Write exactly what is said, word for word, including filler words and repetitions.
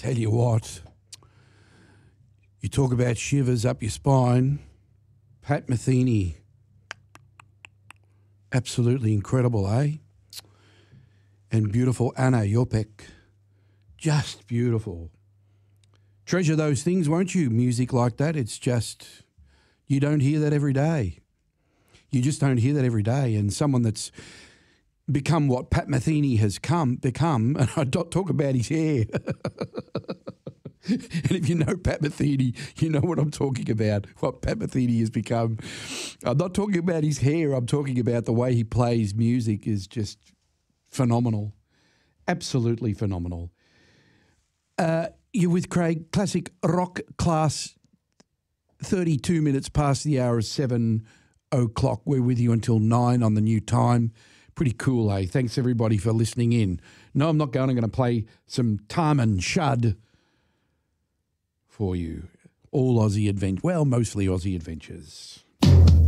tell you what, you talk about shivers up your spine. Pat Metheny, absolutely incredible, eh? And beautiful Anna Yopek, just beautiful. Treasure those things, won't you? Music like that, it's just, you don't hear that every day. You just don't hear that every day. And someone that's become what Pat Metheny has come become, and I don't talk about his hair. And if you know Pat Metheny, you know what I'm talking about, what Pat Metheny has become. I'm not talking about his hair. I'm talking about the way he plays music is just phenomenal. Absolutely phenomenal. Uh, you're with Craig, classic rock class, thirty-two minutes past the hour of seven o'clock. We're with you until nine on the new time. Pretty cool, eh? Thanks, everybody, for listening in. No, I'm not going. I'm going to play some Tarman Shud for you. All Aussie adventures. Well, mostly Aussie adventures.